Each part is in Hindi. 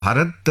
भारत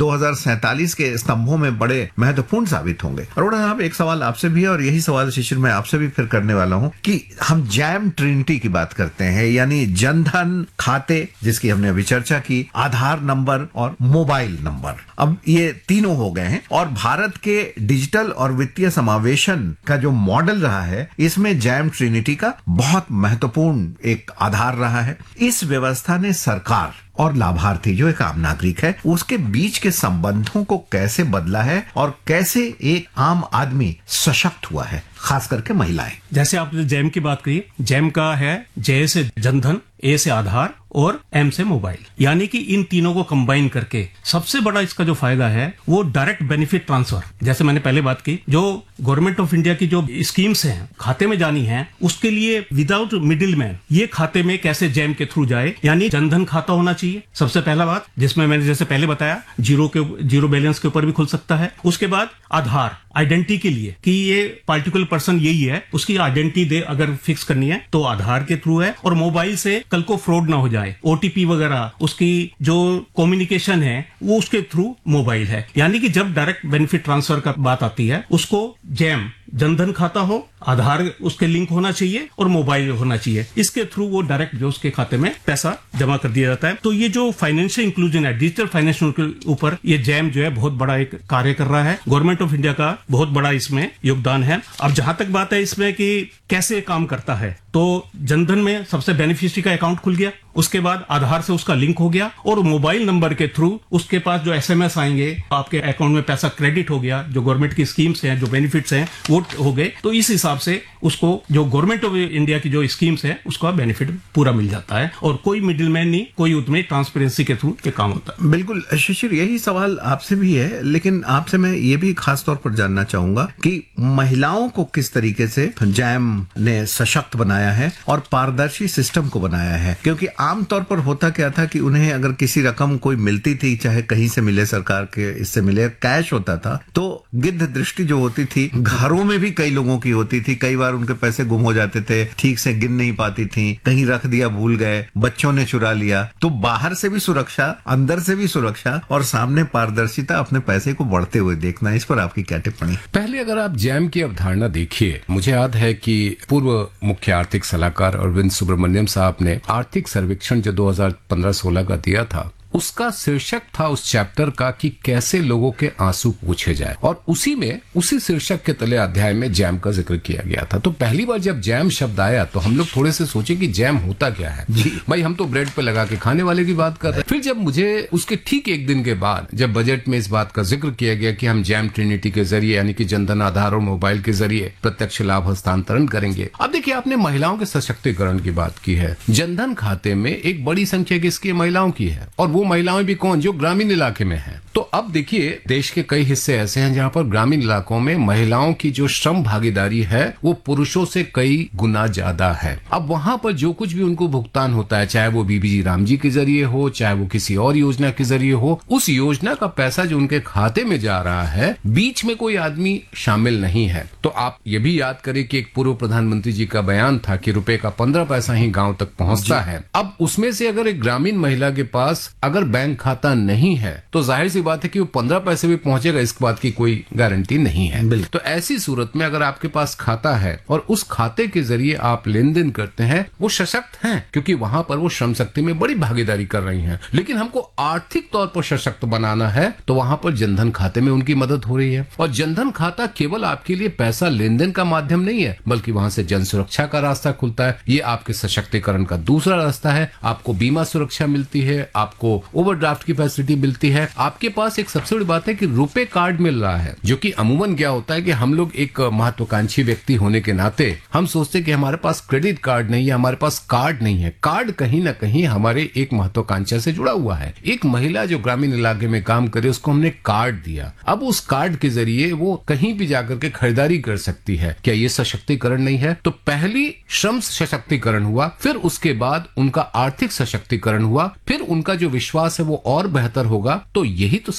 2047 के स्तंभों में बड़े महत्वपूर्ण साबित होंगे। अरोड़ा साहब, एक सवाल आपसे भी है और यही सवाल शिशिर मैं आपसे भी फिर करने वाला हूं कि हम जैम ट्रिनिटी की बात करते हैं, यानी जनधन खाते जिसकी हमने अभी चर्चा की, आधार नंबर और मोबाइल नंबर, अब ये तीनों हो गए हैं और भारत के डिजिटल और वित्तीय समावेशन का जो मॉडल रहा है इसमें जैम ट्रिनिटी का बहुत महत्वपूर्ण एक आधार रहा है। इस व्यवस्था ने सरकार और लाभार्थी जो एक आम नागरिक है उसके बीच के संबंधों को कैसे बदला है और कैसे एक आम आदमी सशक्त हुआ है, खास करके महिलाएं। जैसे आपने जैम की बात कही, जैम का है जे से जनधन, ए से आधार और एम से मोबाइल, यानी कि इन तीनों को कंबाइन करके सबसे बड़ा इसका जो फायदा है वो डायरेक्ट बेनिफिट ट्रांसफर। जैसे मैंने पहले बात की, जो गवर्नमेंट ऑफ इंडिया की जो स्कीम्स हैं खाते में जानी है उसके लिए विदाउट मिडिल मैन ये खाते में कैसे जैम के थ्रू जाए, यानी जनधन खाता होना चाहिए सबसे पहला बात, जिसमें मैंने जैसे पहले बताया जीरो बैलेंस के ऊपर भी खुल सकता है। उसके बाद आधार आइडेंटिटी के लिए कि ये पार्टिकुलर पर्सन यही है, उसकी आइडेंटिटी दे अगर फिक्स करनी है तो आधार के थ्रू है। और मोबाइल से कल को फ्रॉड ना हो जाए, ओटीपी वगैरह उसकी जो कम्युनिकेशन है वो उसके थ्रू मोबाइल है। यानी कि जब डायरेक्ट बेनिफिट ट्रांसफर का बात आती है उसको जैम जनधन खाता हो, आधार उसके लिंक होना चाहिए और मोबाइल होना चाहिए, इसके थ्रू वो डायरेक्ट जो उसके खाते में पैसा जमा कर दिया जाता है। तो ये जो फाइनेंशियल इंक्लूजन है, डिजिटल फाइनेंशियल के ऊपर ये जैम जो है बहुत बड़ा एक कार्य कर रहा है। गवर्नमेंट ऑफ इंडिया का बहुत बड़ा इसमें योगदान है। अब जहां तक बात है इसमें कि कैसे काम करता है, तो जनधन में सबसे बेनिफिशियरी का अकाउंट खुल गया, उसके बाद आधार से उसका लिंक हो गया और मोबाइल नंबर के थ्रू उसके पास जो एसएमएस आएंगे, आपके अकाउंट में पैसा क्रेडिट हो गया, जो गवर्नमेंट की स्कीम्स हैं, जो बेनिफिट्स हैं वो हो गए। तो इस हिसाब से उसको जो गवर्नमेंट ऑफ इंडिया की जो स्कीम्स है उसका बेनिफिट पूरा मिल जाता है और कोई मिडिलमैन नहीं, कोई उसमें ट्रांसपेरेंसी के थ्रू के काम होता है। बिल्कुल शिशिर, यही सवाल आपसे भी है, लेकिन आपसे मैं ये भी खास तौर पर जानना चाहूंगा कि महिलाओं को किस तरीके से जैम ने सशक्त बनाया है और पारदर्शी सिस्टम को बनाया है, क्योंकि आमतौर पर होता क्या था कि उन्हें अगर किसी रकम कोई मिलती थी, चाहे कहीं से मिले, सरकार के इससे मिले, कैश होता था, तो गिद्ध दृष्टि जो होती थी घरों में भी कई लोगों की होती थी, कई बार उनके पैसे गुम हो जाते थे, ठीक से गिन नहीं पाती थी, कहीं रख दिया भूल गए, बच्चों ने चुरा लिया। तो बाहर से भी सुरक्षा, अंदर से भी सुरक्षा और सामने पारदर्शिता, अपने पैसे को बढ़ते हुए देखना, इस पर आपकी क्या टिप्पणी? पहले अगर आप जैम की अवधारणा देखिए, मुझे याद है कि पूर्व मुख्य आर्थिक सलाहकार अरविंद सुब्रमण्यम साहब ने आर्थिक सर्वेक्षण जो 2015-16 का दिया था, उसका शीर्षक था उस चैप्टर का कि कैसे लोगों के आंसू पूछे जाए, और उसी शीर्षक के तले अध्याय में जैम का जिक्र किया गया था। तो पहली बार जब जैम शब्द आया तो हम लोग थोड़े से सोचे कि जैम होता क्या है जी, भाई हम तो ब्रेड पे लगा के खाने वाले की बात कर रहे हैं। फिर जब मुझे उसके ठीक एक दिन के बाद जब बजट में इस बात का जिक्र किया गया कि हम जैम ट्रिनिटी के जरिए, यानी कि जनधन, आधार और मोबाइल के जरिए प्रत्यक्ष लाभ हस्तांतरण करेंगे। अब देखिए, आपने महिलाओं के सशक्तिकरण की बात की है। जनधन खाते में एक बड़ी संख्या किसकी, महिलाओं की है, और वो महिलाएं भी कौन, जो ग्रामीण इलाके में हैं। तो अब देखिए, देश के कई हिस्से ऐसे हैं जहां पर ग्रामीण इलाकों में महिलाओं की जो श्रम भागीदारी है वो पुरुषों से कई गुना ज्यादा है। अब वहां पर जो कुछ भी उनको भुगतान होता है, चाहे वो बीबीजी रामजी के जरिए हो, चाहे वो किसी और योजना के जरिए हो, उस योजना का पैसा जो उनके खाते में जा रहा है, बीच में कोई आदमी शामिल नहीं है। तो आप ये भी याद करें कि एक पूर्व प्रधानमंत्री जी का बयान था कि रुपए का 15 पैसा ही गांव तक पहुंचता है। अब उसमें से अगर एक ग्रामीण महिला के पास अगर बैंक खाता नहीं है तो जाहिर सी बात है कि वो 15 पैसे भी पहुंचेगा, इस बात की कोई गारंटी नहीं है। तो ऐसी सूरत में अगर आपके पास खाता है और उस खाते के जरिए आप लेन देन करते हैं, वो सशक्त हैं, क्योंकि वहां पर वो श्रम शक्ति में बड़ी भागीदारी कर रही हैं। लेकिन हमको आर्थिक तौर पर सशक्त बनाना है तो वहां पर जनधन खाते में उनकी मदद हो रही है। और जनधन खाता केवल आपके लिए पैसा लेन देन का माध्यम नहीं है, बल्कि वहां से जन सुरक्षा का रास्ता खुलता है। ये आपके सशक्तिकरण का दूसरा रास्ता है। आपको बीमा सुरक्षा मिलती है, आपको ओवरड्राफ्ट की फैसिलिटी मिलती है, आपके पास एक सबसे बड़ी बात है कि रुपए कार्ड मिल रहा है, जो कि अमूमन क्या होता है कि हम लोग एक महत्वाकांक्षी व्यक्ति होने के नाते हम सोचते हैं कि हमारे पास क्रेडिट कार्ड नहीं है, हमारे पास कार्ड नहीं है। कार्ड कहीं ना कहीं हमारे एक महत्वाकांक्षा से जुड़ा हुआ है। एक महिला जो ग्रामीण इलाके में काम करे, उसको हमने कार्ड दिया। अब उस कार्ड के जरिए वो कहीं भी जाकर के खरीदारी कर सकती है। क्या ये सशक्तिकरण नहीं है? तो पहली श्रम सशक्तिकरण हुआ, फिर उसके बाद उनका आर्थिक सशक्तिकरण हुआ, फिर उनका जो विश्वास है वो और बेहतर होगा। तो यही तो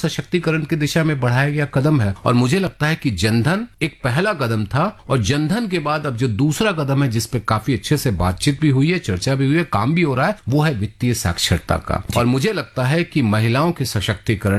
सशक्तिकरण की दिशा में बढ़ाया गया कदम है। और मुझे लगता है कि जनधन एक पहला कदम था, और जनधन के बाद अब जो दूसरा कदम है जिस पे काफी अच्छे से बातचीत भी हुई है, चर्चा भी हुई है, काम भी हो रहा है, वो है वित्तीय साक्षरता का। और मुझे लगता है कि महिलाओं के सशक्तिकरण